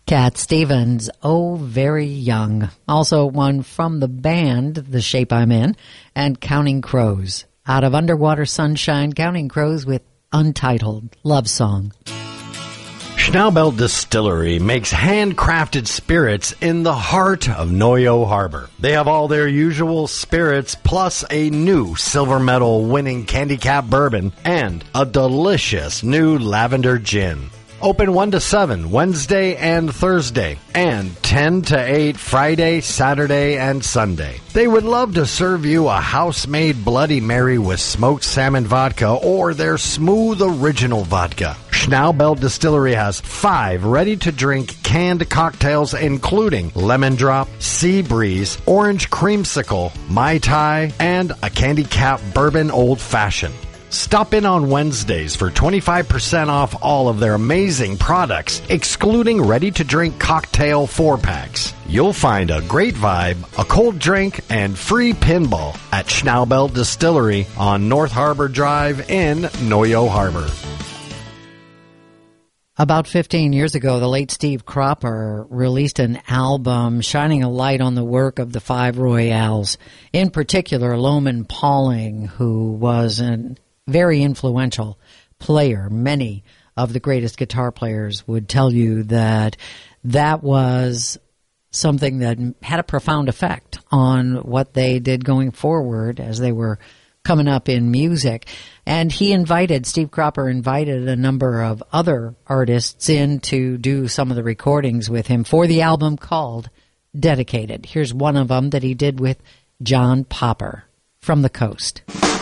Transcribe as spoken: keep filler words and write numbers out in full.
Cat Stevens, Oh Very Young. Also one from the band, The Shape I'm In, and Counting Crows. Out of Underwater Sunshine, Counting Crows with Untitled Love Song. Schnaubelt Distillery makes handcrafted spirits in the heart of Noyo Harbor. They have all their usual spirits plus a new silver medal winning Candy Cap bourbon and a delicious new lavender gin. Open one to seven Wednesday and Thursday, and ten to eight Friday, Saturday, and Sunday. They would love to serve you a house-made Bloody Mary with smoked salmon vodka or their smooth original vodka. Schnaubelt Distillery has five ready-to-drink canned cocktails including Lemon Drop, Sea Breeze, Orange Creamsicle, Mai Tai, and a Candy Cap Bourbon Old Fashioned. Stop in on Wednesdays for twenty-five percent off all of their amazing products, excluding ready-to-drink cocktail four-packs. You'll find a great vibe, a cold drink, and free pinball at Schnaubelt Distillery on North Harbor Drive in Noyo Harbor. About fifteen years ago, the late Steve Cropper released an album shining a light on the work of the Five Royales, in particular Loman Pauling, who was an very influential player. Many of the greatest guitar players would tell you that that was something that had a profound effect on what they did going forward as they were coming up in music. And he invited, Steve Cropper invited a number of other artists in to do some of the recordings with him for the album called Dedicated. Here's one of them that he did with John Popper from the Coast.